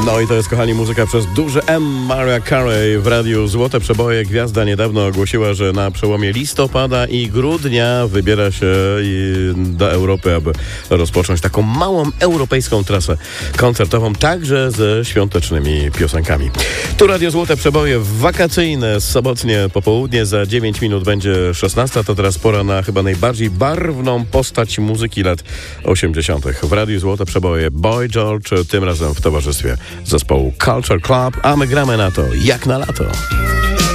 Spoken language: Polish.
No i to jest, kochani, muzyka przez duże M. Mariah Carey w radiu Złote Przeboje. Gwiazda niedawno ogłosiła, że na przełomie listopada i grudnia wybiera się do Europy, aby rozpocząć taką małą europejską trasę koncertową, także ze świątecznymi piosenkami. Tu Radio Złote Przeboje wakacyjne, sobotnie popołudnie. Za 9 minut będzie 16. To teraz pora na chyba najbardziej barwną postać muzyki lat 80. W radiu Złote Przeboje Boy George, tym razem w towarzystwie zespołu Culture Club, a my gramy na to jak na lato.